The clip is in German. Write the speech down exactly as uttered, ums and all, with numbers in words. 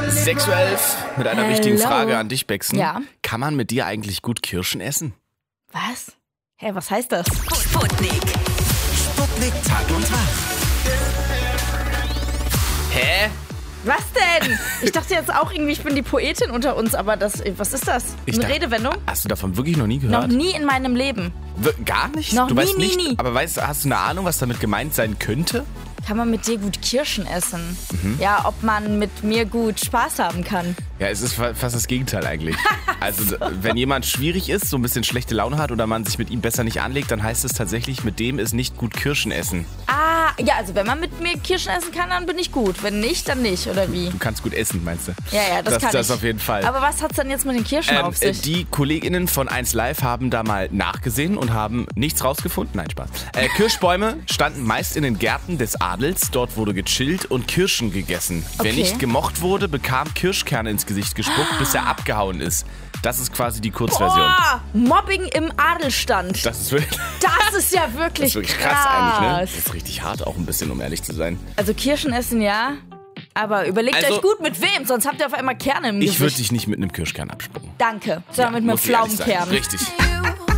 sechs Uhr elf mit einer Hello. wichtigen Frage an dich, Bexen. Ja. Kann man mit dir eigentlich gut Kirschen essen? Was? Hä, hey, was heißt das? Sputnik. Sputnik Tag und Tag. Hä? Was denn? Ich dachte jetzt auch irgendwie, ich bin die Poetin unter uns, aber das, was ist das? Ich Eine dachte- Redewendung? Hast du davon wirklich noch nie Noch gehört? nie in meinem Leben. W- Gar nicht? Noch du nie, weißt nie, nicht, nie. Aber weißt, hast du eine Ahnung, was damit gemeint sein könnte? Kann man mit dir gut Kirschen essen? Mhm. Ja, ob man mit mir gut Spaß haben kann. Ja, es ist fa- fast das Gegenteil eigentlich. Also, wenn jemand schwierig ist, so ein bisschen schlechte Laune hat oder man sich mit ihm besser nicht anlegt, dann heißt es tatsächlich, mit dem ist nicht gut Kirschen essen. Ah, ja, also wenn man mit mir Kirschen essen kann, dann bin ich gut. Wenn nicht, dann nicht, oder wie? Du kannst gut essen, meinst du? Ja, ja, das, das kann das ich. auf jeden Fall. Aber was hat's denn jetzt mit den Kirschen Ähm, auf äh, sich? die KollegInnen von eins Live haben da mal nachgesehen und haben nichts rausgefunden. Nein, Spaß. Äh, Kirschbäume standen meist in den Gärten des Adels. Dort wurde gechillt und Kirschen gegessen. Wer Okay. nicht gemocht wurde, bekam Kirschkerne ins Gesicht gespuckt, bis er abgehauen ist. Das ist quasi die Kurzversion. Boah, Mobbing im Adelstand. Das ist wirklich, Das ist ja das wirklich, ist wirklich krass, krass eigentlich, ne? Das ist richtig hart auch ein bisschen, um ehrlich zu sein. Also Kirschen essen ja, aber überlegt Also- euch gut mit wem, sonst habt ihr auf einmal Kerne im Ich würde Gesicht. dich nicht mit einem Kirschkern abspucken. Danke, sondern Ja, mit einem muss ich ehrlich sagen. Pflaumenkern. Richtig.